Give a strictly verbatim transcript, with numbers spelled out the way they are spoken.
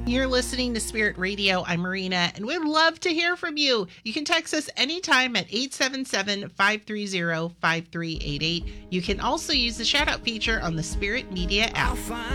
You're listening to Spirit Radio. I'm Marina, and we'd love to hear from you. You can text us anytime at eight seven seven, five three zero, five three eight eight. You can also use the shout-out feature on the Spirit Media app.